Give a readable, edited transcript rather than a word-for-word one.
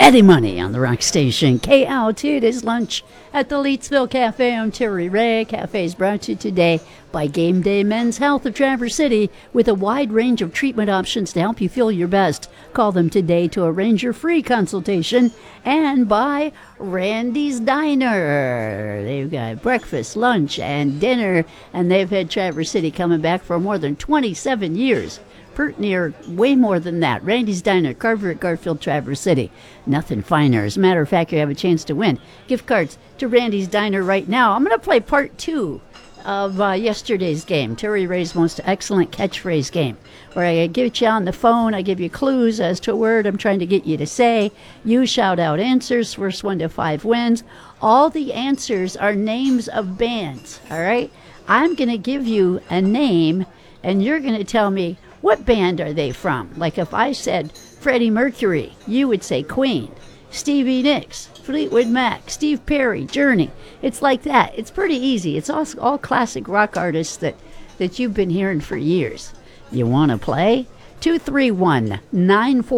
Eddie Money on the Rock Station. KLT, it is lunch at the Leetsville Cafe. I'm Terry Ray. Cafe is brought to you today by Game Day Men's Health of Traverse City with a wide range of treatment options to help you feel your best. Call them today to arrange your free consultation. And by Randy's Diner. They've got breakfast, lunch, and dinner, and they've had Traverse City coming back for more than 27 years. Pert near way more than that. Randy's Diner, Carver at Garfield, Traverse City. Nothing finer. As a matter of fact, you have a chance to win gift cards to Randy's Diner right now. I'm going to play part 2 of yesterday's game, Terry Ray's most excellent catchphrase game, where I get you on the phone, I give you clues as to a word I'm trying to get you to say. You shout out answers. First 1 to 5 wins. All the answers are names of bands, all right? I'm going to give you a name, and you're going to tell me what band are they from? Like if I said Freddie Mercury, you would say Queen. Stevie Nicks, Fleetwood Mac, Steve Perry, Journey. It's like that. It's pretty easy. It's all classic rock artists that you've been hearing for years. You want to play? 231-94